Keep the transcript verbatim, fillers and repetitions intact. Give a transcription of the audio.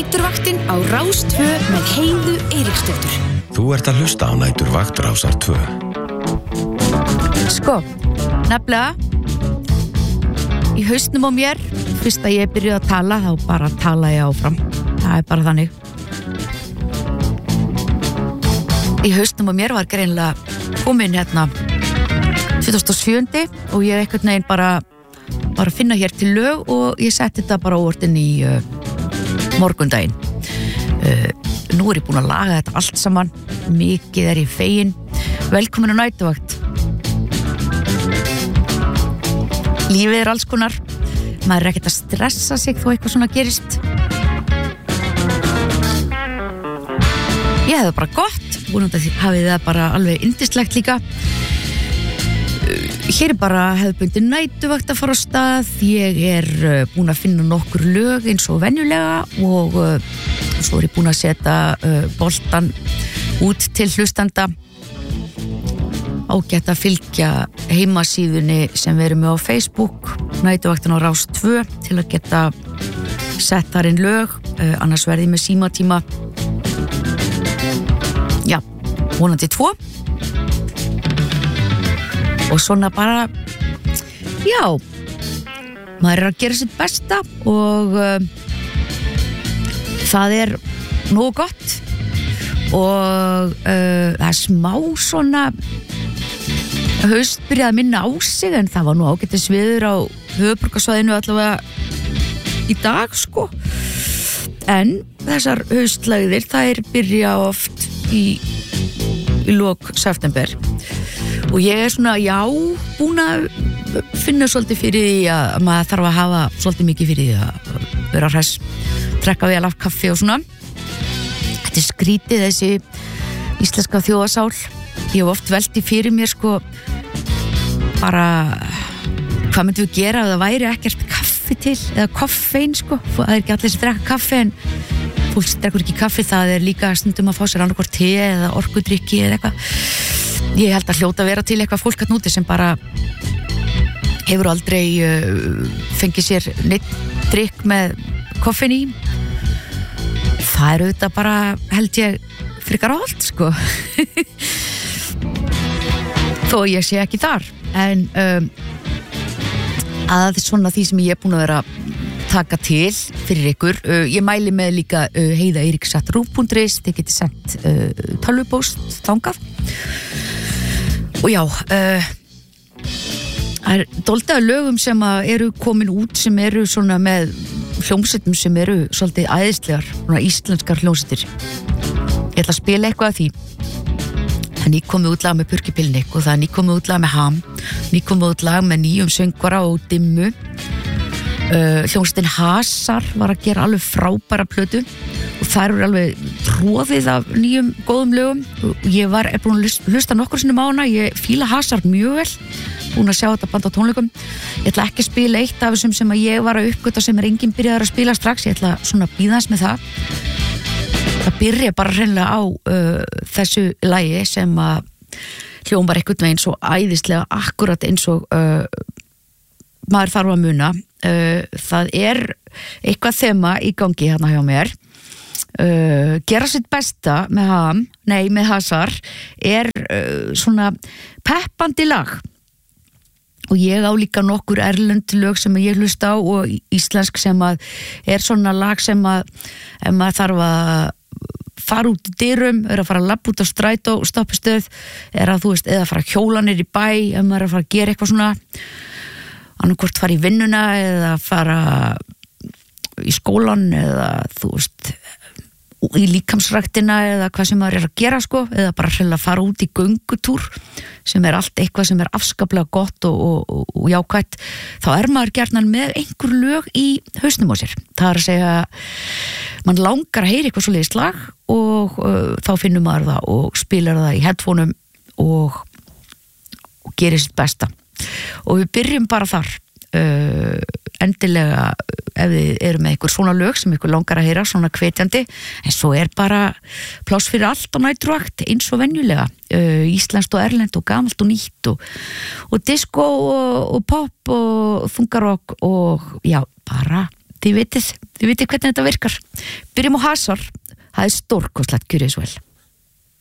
Næturvaktin á Rás tvö með Heiðu Eiríksdóttur. Þú ert að hlusta á Næturvakt Rásar tvö. Sko, nefnilega í hausnum á mér, fyrst að ég byrjuði að tala, þá bara tala ég áfram. Það er bara þannig. Í hausnum á mér var greinilega komin hérna tuttugasta og sjöunda og ég einhvern veginn bara bara að finna hér til lög og ég setti þetta bara úr inn í uh, morgundaginn. Uh, nú er ég búin að laga þetta allt saman, mikið er ég fegin. Velkomin á Næturvakt. Lífið er alls konar, maður er ekkert að stressa sig þó eitthvað svona gerist. Ég hefði bara gott, vonandi hafið það bara alveg yndislegt líka. Hér er bara hefðbundin næturvakt að fara á stað. Ég er búin að finna nokkur lög eins og venjulega og uh, svo er ég búin að setja uh, boltan út til hlustanda. Ágætt að fylgja heimasíðunni sem við erum með á Facebook, Næturvaktin á Rás tvö, til að geta sett þar inn lög, uh, annars verði með símatíma. Já, vonandi tvo. Og svona bara, já, maður er að gera sitt besta og uh, það er nógu gott og uh, það er smá svona haust byrjaði að minna á sig en það var nú ágætis viður á höfuðborgarsvæðinu allavega í dag, sko. En þessar haustlægðir, þær byrja oft í, í lok september. Og ég er svona, já, búin að finna svolítið fyrir því að maður þarf að hafa svolítið mikið fyrir því að vera hress, drekka vel af kaffi og svona. Þetta er skrítið, þessi íslenska þjóðasál. Ég hef oft velti fyrir mér, sko, bara, hvað myndum við gera ef það væri ekkert kaffi til, eða koffein, sko. Það er ekki allir sem drekka kaffi, en fólk drekkur ekki kaffi, það er líka stundum að fá sér annað hvort te eða orkudrykki eða eitthvað. Ég held að hljóta að vera til eitthvað fólk að núti sem bara hefur aldrei uh, fengið sér neitt drykk með koffein í. Það er auðvitað bara, held ég, frikar á allt, sko. Þó ég sé ekki þar. En um, að svona því sem ég er búin að vera taka til fyrir ykkur. Uh, ég mæli með líka uh, Heiða Eiríks at rúv punktur is. Þið getið sendt uh, tölvupóst þangað. Og já, uh, það er dálítið af lögum sem eru komin út sem eru svona með hljómsveitum sem eru svolítið æðislegar, svona íslenskar hljómsveitir. Ég ætla að spila eitthvað af því. Það er nýkomið út lag með Purkipilnik og það er nýkomið út lag með Ham, nýkomið út lag með nýjum söngvara og Dimmu. Uh, hljómsveitin Hasar var að gera alveg frábæra plötu og það eru alveg tróðið af nýjum góðum lögum. Ég var er búin að hlusta nokkur sinnum á hana, ég fíla Hasar mjög vel, búin að sjá þetta band á tónleikum. Ég ætla ekki að spila eitt af þessum sem að ég var að uppgöta sem er enginn byrjaður að spila strax, ég ætla svona að bíða hans með það. Það byrja bara hreinlega á uh, þessu lagi sem að hljómar einhvern veginn svo æðislega akkurat eins og uh, maður þarf að muna. Uh, það er eitthvað þema í gangi hérna hjá mér. Uh, gera sitt besta með ham, nei með Hasar er uh, svona peppandi lag og ég á líka nokkur erlend lög sem ég hlusta á og íslensk sem að er svona lag sem að ef maður þarf að fara út í dyrum, er að fara að labba út á strætó stoppistöð, er að þú veist eða fara að hjóla niður í bæ, ef maður er að fara að gera eitthvað svona annarkvort fara í vinnuna eða fara í skólan eða þú veist í líkamsræktina eða hvað sem maður er að gera, sko, eða bara hreinlega fara út í göngutúr sem er allt eitthvað sem er afskaplega gott og, og, og jákvætt, þá er maður gjarnan með einhver lög í hausnum á sér. Það er að segja mann langar að heyra eitthvað svoleiðis lag og uh, þá finnur maður það og spilar það í headphoneum og, og gerir sitt besta og við byrjum bara þar. Uh, endilega ef þið eru með einhver svona lög sem ykkur langar að heyra, svona hvetjandi, en svo er bara pláss fyrir allt á Næturvakt eins og venjulega, uh, íslenskt og erlend og gamalt og nýtt og, og disco og, og pop og þungarokk og já, bara þið vitið, þið vitið hvernig þetta virkar. Byrjum á hasar, það er stórkostlegt, gjörið svo vel.